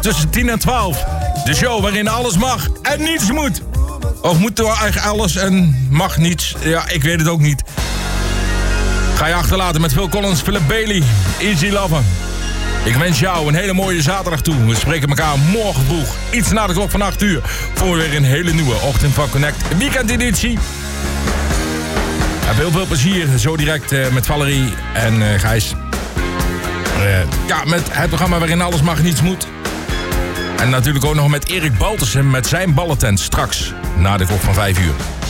tussen 10 en 12. De show waarin alles mag en niets moet. Of moet er eigenlijk alles en mag niets? Ja, ik weet het ook niet. Ga je achterlaten met Phil Collins, Philip Bailey, Easy Lover. Ik wens jou een hele mooie zaterdag toe. We spreken elkaar morgen vroeg, iets na de klok van 8 uur... voor weer een hele nieuwe Ochtend van Connect weekendeditie. Heb heel veel plezier zo direct met Valerie en Gijs. Met het programma waarin alles mag en niets moet. En natuurlijk ook nog met Erik Baltussen met zijn ballentent straks na de klok van 5 uur.